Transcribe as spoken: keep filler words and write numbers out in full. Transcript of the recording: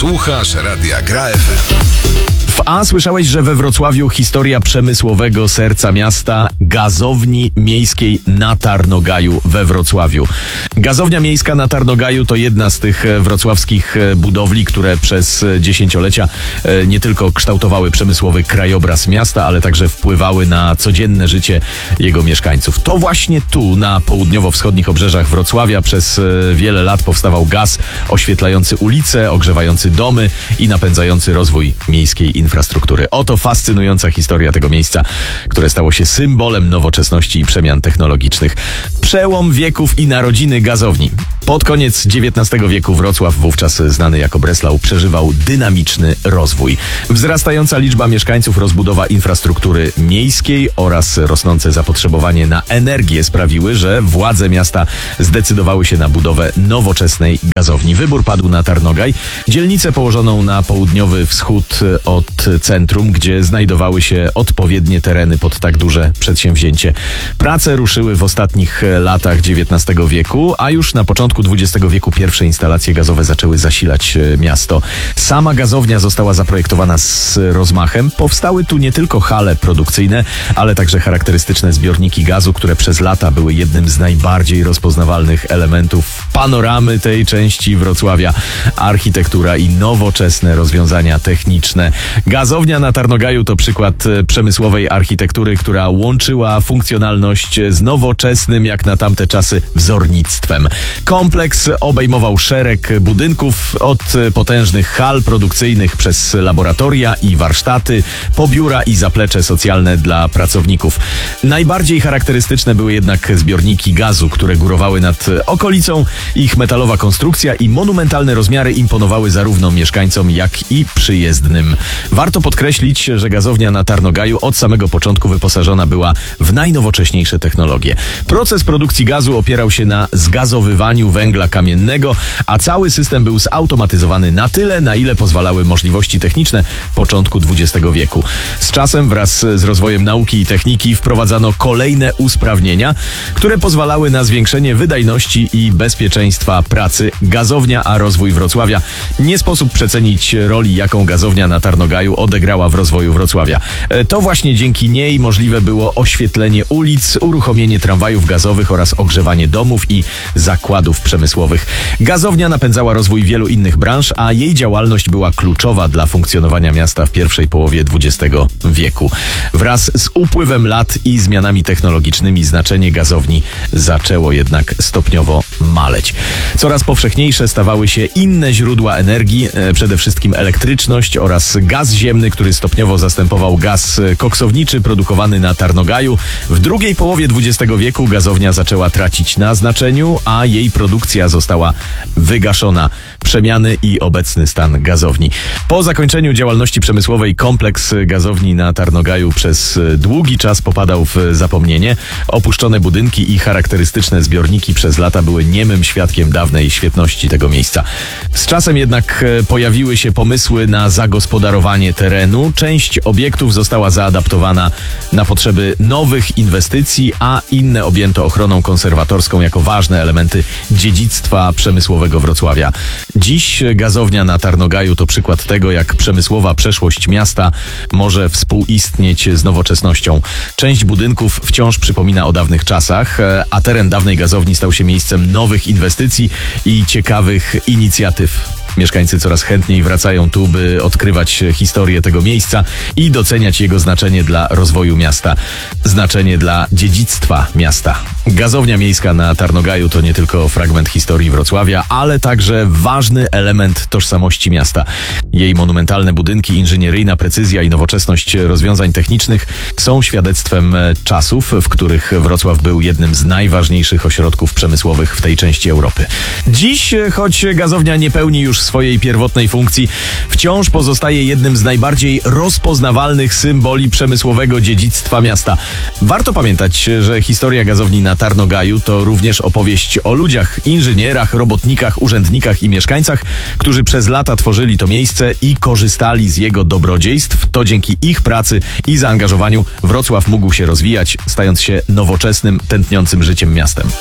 Słuchasz Radia Gra F M. W A słyszałeś, że we Wrocławiu historia przemysłowego serca miasta, gazowni miejskiej na Tarnogaju we Wrocławiu. Gazownia miejska na Tarnogaju to jedna z tych wrocławskich budowli, które przez dziesięciolecia nie tylko kształtowały przemysłowy krajobraz miasta, ale także wpływały na codzienne życie jego mieszkańców. To właśnie tu, na południowo-wschodnich obrzeżach Wrocławia, przez wiele lat powstawał gaz oświetlający ulice, ogrzewający domy i napędzający rozwój miejskiej infrastruktury. Oto fascynująca historia tego miejsca, które stało się symbolem nowoczesności i przemian technologicznych. Przełom wieków i narodziny gazowni. Pod koniec dziewiętnastego wieku Wrocław, wówczas znany jako Breslau, przeżywał dynamiczny rozwój. Wzrastająca liczba mieszkańców, rozbudowa infrastruktury miejskiej oraz rosnące zapotrzebowanie na energię sprawiły, że władze miasta zdecydowały się na budowę nowoczesnej gazowni. Wybór padł na Tarnogaj, dzielnicę położoną na południowy wschód od centrum, gdzie znajdowały się odpowiednie tereny pod tak duże przedsięwzięcie. Prace ruszyły w ostatnich latach dziewiętnastego wieku, a już na początku dwudziestego wieku pierwsze instalacje gazowe zaczęły zasilać miasto. Sama gazownia została zaprojektowana z rozmachem. Powstały tu nie tylko hale produkcyjne, ale także charakterystyczne zbiorniki gazu, które przez lata były jednym z najbardziej rozpoznawalnych elementów panoramy tej części Wrocławia. Architektura i nowoczesne rozwiązania techniczne. Gazownia na Tarnogaju to przykład przemysłowej architektury, która łączyła funkcjonalność z nowoczesnym, jak na tamte czasy, wzornictwem. Kompleks obejmował szereg budynków, od potężnych hal produkcyjnych przez laboratoria i warsztaty, po biura i zaplecze socjalne dla pracowników. Najbardziej charakterystyczne były jednak zbiorniki gazu, które górowały nad okolicą. Ich metalowa konstrukcja i monumentalne rozmiary imponowały zarówno mieszkańcom, jak i przyjezdnym. Warto podkreślić, że gazownia na Tarnogaju od samego początku wyposażona była w najnowocześniejsze technologie. Proces produkcji gazu opierał się na zgazowywaniu węgla kamiennego, a cały system był zautomatyzowany na tyle, na ile pozwalały możliwości techniczne początku dwudziestego wieku. Z czasem wraz z rozwojem nauki i techniki wprowadzano kolejne usprawnienia, które pozwalały na zwiększenie wydajności i bezpieczeństwa pracy. Gazownia, a rozwój Wrocławia. Nie sposób przecenić roli, jaką gazownia na Tarnogaju odegrała w rozwoju Wrocławia. To właśnie dzięki niej możliwe było oświetlenie ulic, uruchomienie tramwajów gazowych oraz ogrzewanie domów i zakładów przemysłowych. Gazownia napędzała rozwój wielu innych branż, a jej działalność była kluczowa dla funkcjonowania miasta w pierwszej połowie dwudziestego wieku. Wraz z upływem lat i zmianami technologicznymi znaczenie gazowni zaczęło jednak stopniowo maleć. Coraz powszechniejsze stawały się inne źródła energii, przede wszystkim elektryczność oraz gaz ziemny, który stopniowo zastępował gaz koksowniczy produkowany na Tarnogaju. W drugiej połowie dwudziestego wieku gazownia zaczęła tracić na znaczeniu, a jej produkcja została wygaszona. Przemiany i obecny stan gazowni. Po zakończeniu działalności przemysłowej kompleks gazowni na Tarnogaju przez długi czas popadał w zapomnienie. Opuszczone budynki i charakterystyczne zbiorniki przez lata były niemym świadkiem dawnej świetności tego miejsca. Z czasem jednak pojawiły się pomysły na zagospodarowanie terenu. Część obiektów została zaadaptowana na potrzeby nowych inwestycji, a inne objęto ochroną konserwatorską jako ważne elementy dziedzictwa przemysłowego Wrocławia. Dziś gazownia na Tarnogaju to przykład tego, jak przemysłowa przeszłość miasta może współistnieć z nowoczesnością. Część budynków wciąż przypomina o dawnych czasach, a teren dawnej gazowni stał się miejscem nowych inwestycji i ciekawych inicjatyw. Mieszkańcy coraz chętniej wracają tu, by odkrywać historię tego miejsca i doceniać jego znaczenie dla rozwoju miasta, znaczenie dla dziedzictwa miasta. Gazownia miejska na Tarnogaju to nie tylko fragment historii Wrocławia, ale także ważny element tożsamości miasta. Jej monumentalne budynki, inżynieryjna precyzja i nowoczesność rozwiązań technicznych są świadectwem czasów, w których Wrocław był jednym z najważniejszych ośrodków przemysłowych w tej części Europy. Dziś, choć gazownia nie pełni już swojej pierwotnej funkcji, wciąż pozostaje jednym z najbardziej rozpoznawalnych symboli przemysłowego dziedzictwa miasta. Warto pamiętać, że historia gazowni na Tarnogaju to również opowieść o ludziach, inżynierach, robotnikach, urzędnikach i mieszkańcach, którzy przez lata tworzyli to miejsce i korzystali z jego dobrodziejstw. To dzięki ich pracy i zaangażowaniu Wrocław mógł się rozwijać, stając się nowoczesnym, tętniącym życiem miastem.